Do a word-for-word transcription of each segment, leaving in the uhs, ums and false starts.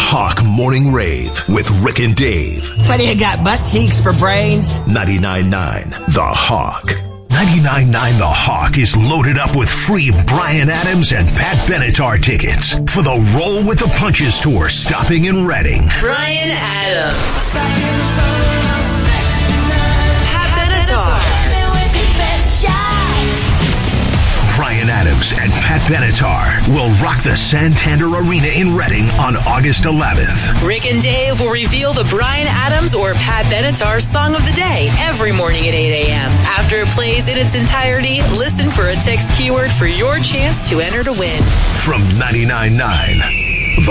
Hawk Morning Rave with Rick and Dave. What do you got, butt cheeks for brains? ninety-nine point nine The Hawk. ninety-nine point nine The Hawk is loaded up with free Bryan Adams and Pat Benatar tickets for the Roll with the Punches tour stopping in Reading. Bryan Adams. Pat Benatar. Bryan Adams and Pat Benatar will rock the Santander Arena in Reading on August eleventh. Rick and Dave will reveal the Bryan Adams or Pat Benatar song of the day every morning at eight a.m. After it plays in its entirety, listen for a text keyword for your chance to enter to win. From ninety-nine point nine The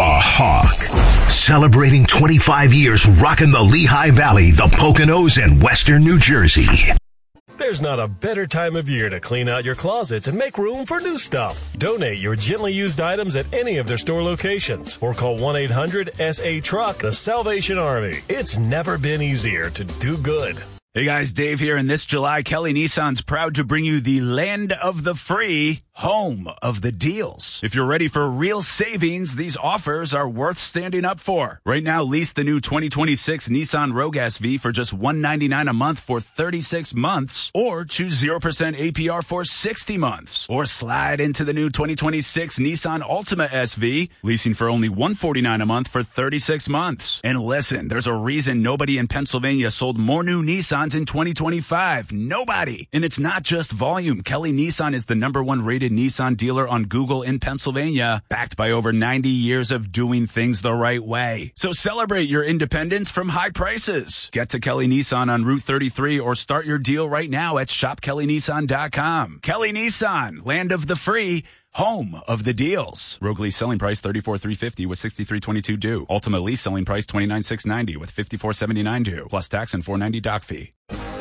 Hawk. Celebrating twenty-five years rocking the Lehigh Valley, the Poconos, and Western New Jersey. There's not a better time of year to clean out your closets and make room for new stuff. Donate your gently used items at any of their store locations or call one eight hundred S A Truck, the Salvation Army. It's never been easier to do good. Hey guys, Dave here, and this July, Kelly Nissan's proud to bring you the land of the free, home of the deals. If you're ready for real savings, these offers are worth standing up for. Right now, lease the new twenty twenty-six Nissan Rogue S V for just one hundred ninety-nine dollars a month for thirty-six months, or choose zero percent A P R for sixty months. Or slide into the new twenty twenty-six Nissan Altima S V, leasing for only one hundred forty-nine dollars a month for thirty-six months. And listen, there's a reason nobody in Pennsylvania sold more new Nissans in twenty twenty-five. Nobody. And it's not just volume. Kelly Nissan is the number one rated Nissan dealer on Google in Pennsylvania, backed by over ninety years of doing things the right way. So celebrate your independence from high prices. Get to Kelly Nissan on Route thirty-three or start your deal right now at shop kelly nissan dot com. Kelly Nissan, land of the free, home of the deals. Rogue lease selling price thirty-four thousand three hundred fifty dollars with sixty-three thousand two hundred twenty-two due. Ultimate lease selling price twenty-nine thousand six hundred ninety dollars with fifty-four thousand seven hundred ninety-nine dollars due, plus tax and four hundred ninety dollars dock fee.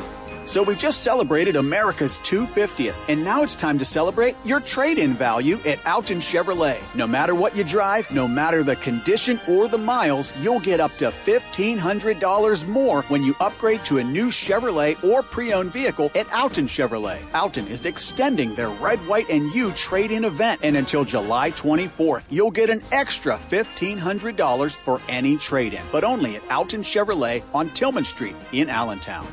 So we just celebrated America's two hundred fiftieth, and now it's time to celebrate your trade-in value at Alton Chevrolet. No matter what you drive, no matter the condition or the miles, you'll get up to fifteen hundred dollars more when you upgrade to a new Chevrolet or pre-owned vehicle at Alton Chevrolet. Alton is extending their Red, White, and You trade-in event, and until July twenty-fourth, you'll get an extra fifteen hundred dollars for any trade-in, but only at Alton Chevrolet on Tillman Street in Allentown.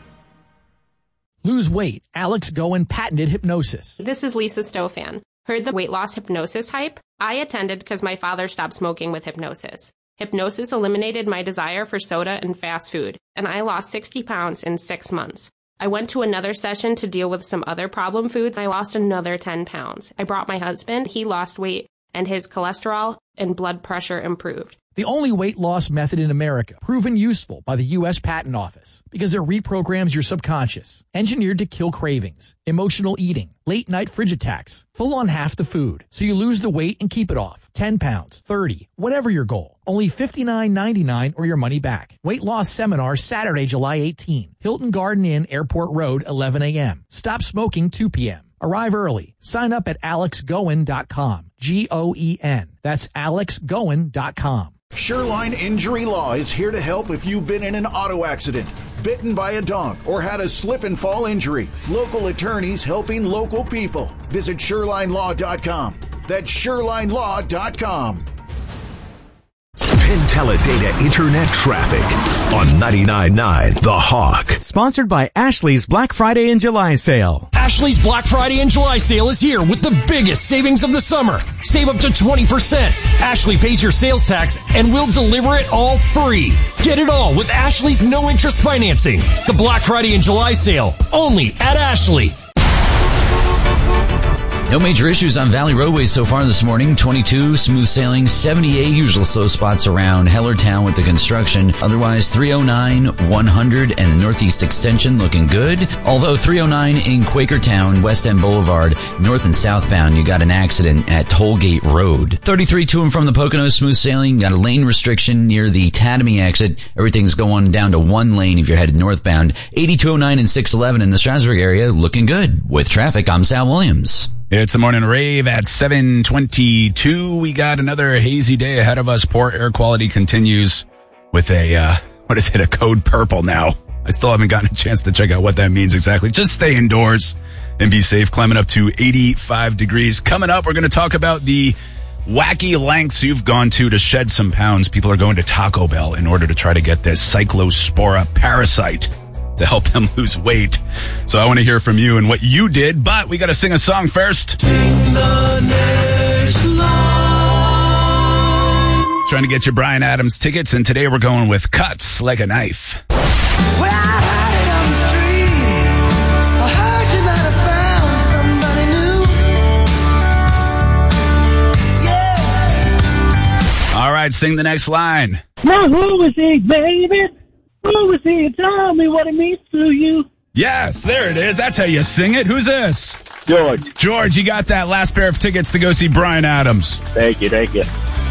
Lose weight. Alex Goen patented hypnosis. This is Lisa Stofan. Heard the weight loss hypnosis hype? I attended because my father stopped smoking with hypnosis. Hypnosis eliminated my desire for soda and fast food, and I lost sixty pounds in six months. I went to another session to deal with some other problem foods. I lost another ten pounds. I brought my husband. He lost weight, and his cholesterol and blood pressure improved. The only weight loss method in America, proven useful by the U S Patent Office, because it reprograms your subconscious, engineered to kill cravings, emotional eating, late night fridge attacks, full on half the food, so you lose the weight and keep it off. ten pounds, thirty, whatever your goal. Only fifty-nine ninety-nine or your money back. Weight loss seminar Saturday, July eighteenth. Hilton Garden Inn, Airport Road, eleven a.m. Stop smoking, two p.m. Arrive early. Sign up at alex goen dot com. G O E N. That's alex goen dot com. Shoreline Injury Law is here to help if you've been in an auto accident, bitten by a dog, or had a slip and fall injury. Local attorneys helping local people. Visit shoreline law dot com. That's shoreline law dot com. Penn Teledata Internet Traffic on ninety-nine point nine The Hawk. Sponsored by Ashley's Black Friday and July sale. Ashley's Black Friday and July sale is here with the biggest savings of the summer. Save up to twenty percent. Ashley pays your sales tax and we'll deliver it all free. Get it all with Ashley's no interest financing. The Black Friday and July sale only at Ashley. No major issues on Valley Roadways so far this morning. twenty-two, smooth sailing. seventy-eight, usual slow spots around Hellertown with the construction. Otherwise, three oh nine, one hundred, and the Northeast Extension looking good. Although three oh nine in Quakertown, West End Boulevard, north and southbound, you got an accident at Tollgate Road. thirty-three to and from the Poconos, smooth sailing. Got a lane restriction near the Tatamy exit. Everything's going down to one lane if you're headed northbound. eighty-two oh nine and six eleven in the Strasburg area looking good. With traffic, I'm Sal Williams. It's a morning rave at seven twenty-two. We got another hazy day ahead of us. Poor air quality continues with a, uh, what is it, a code purple now. I still haven't gotten a chance to check out what that means exactly. Just stay indoors and be safe. Climbing up to eighty-five degrees. Coming up, we're going to talk about the wacky lengths you've gone to to shed some pounds. People are going to Taco Bell in order to try to get this Cyclospora parasite to help them lose weight. So I want to hear from you and what you did, but we got to sing a song first. Sing the next line. Trying to get your Bryan Adams tickets, and today we're going with Cuts Like a Knife. Well, I heard it on the street. I heard you might have found somebody new. Yeah. All right, sing the next line. Now who was he, baby? Who was he? Tell me what it means to you. Yes, there it is. That's how you sing it. Who's this? George. George, you got that last pair of tickets to go see Bryan Adams. Thank you, thank you.